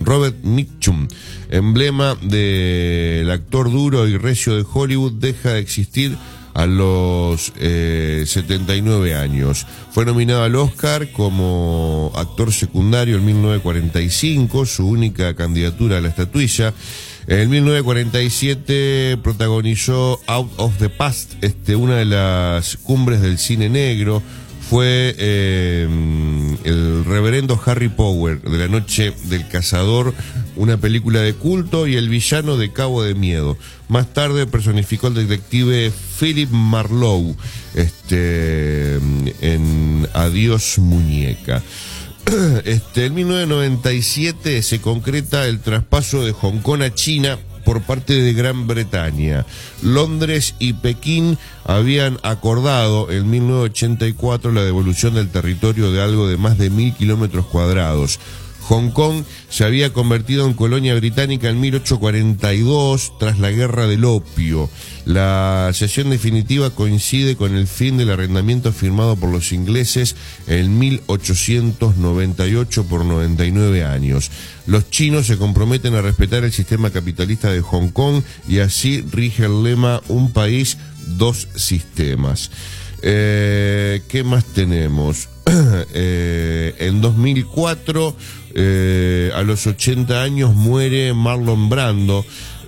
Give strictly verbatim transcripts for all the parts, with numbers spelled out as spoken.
Robert Mitchum, emblema del actor duro y recio de Hollywood, deja de existir a los eh, setenta y nueve años. Fue nominado al Oscar como actor secundario en mil novecientos cuarenta y cinco, su única candidatura a la estatuilla. En mil novecientos cuarenta y siete protagonizó Out of the Past, este, una de las cumbres del cine negro. Fue eh, el reverendo Harry Power de La Noche del Cazador, una película de culto, y el villano de Cabo de Miedo. Más tarde personificó al detective Philip Marlowe este, en Adiós Muñeca. Este, en mil novecientos noventa y siete se concreta el traspaso de Hong Kong a China por parte de Gran Bretaña. Londres y Pekín habían acordado en mil novecientos ochenta y cuatro la devolución del territorio de algo de más de mil kilómetros cuadrados. Hong Kong se había convertido en colonia británica en mil ochocientos cuarenta y dos tras la Guerra del Opio. La cesión definitiva coincide con el fin del arrendamiento firmado por los ingleses en mil ochocientos noventa y ocho por noventa y nueve años. Los chinos se comprometen a respetar el sistema capitalista de Hong Kong y así rige el lema "un país, dos sistemas". Eh, ¿Qué más tenemos? eh, en dos mil cuatro, eh, a los ochenta años, muere Marlon Brando,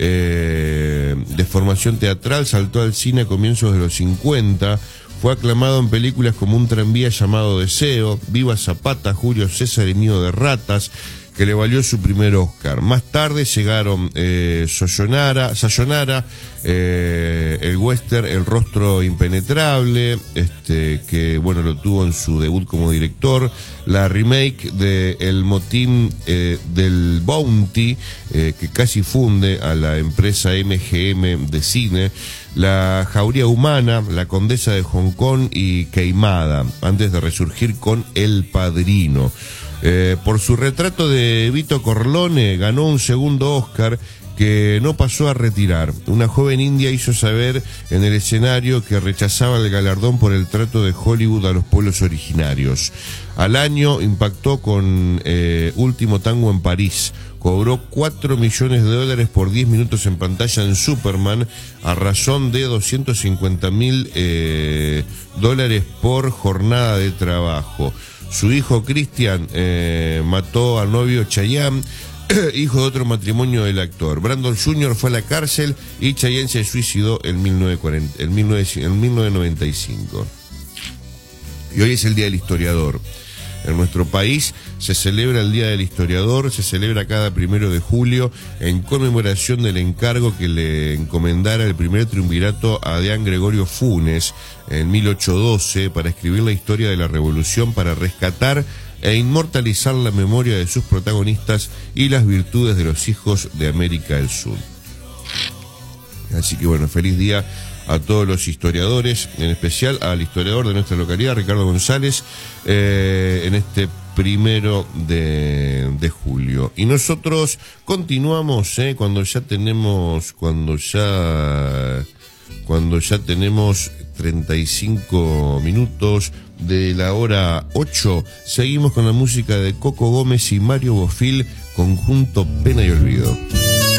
eh, de formación teatral, saltó al cine a comienzos de los cincuenta, fue aclamado en películas como Un tranvía llamado Deseo, Viva Zapata, Julio César y Nido de Ratas, que le valió su primer Oscar. Más tarde llegaron eh, Sayonara, Sayonara eh, el western El rostro impenetrable, este, que bueno, lo tuvo en su debut como director, la remake de El motín eh, del Bounty, eh, que casi funde a la empresa M G M de cine, La jauría humana, La condesa de Hong Kong y Queimada, antes de resurgir con El Padrino. Eh, por su retrato de Vito Corleone ganó un segundo Oscar que no pasó a retirar. Una joven india hizo saber en el escenario que rechazaba el galardón por el trato de Hollywood a los pueblos originarios. Al año impactó con eh, Último tango en París. Cobró cuatro millones de dólares por diez minutos en pantalla en Superman, a razón de doscientos cincuenta mil eh, dólares por jornada de trabajo. Su hijo Christian eh, mató al novio Chayanne, hijo de otro matrimonio del actor. Brandon junior fue a la cárcel y Chayanne se suicidó en mil novecientos cuarenta, en mil novecientos noventa y cinco. Y hoy es el Día del Historiador. En nuestro país se celebra el Día del Historiador, se celebra cada primero de julio en conmemoración del encargo que le encomendara el primer triunvirato a Deán Gregorio Funes en mil ochocientos doce para escribir la historia de la Revolución, para rescatar e inmortalizar la memoria de sus protagonistas y las virtudes de los hijos de América del Sur. Así que bueno, feliz día a todos los historiadores, en especial al historiador de nuestra localidad, Ricardo González, eh, en este primero de, de julio. Y nosotros continuamos, eh, cuando ya tenemos, cuando ya, cuando ya tenemos treinta y cinco minutos de la hora ocho, seguimos con la música de Coco Gómez y Mario Bofil, conjunto Pena y Olvido.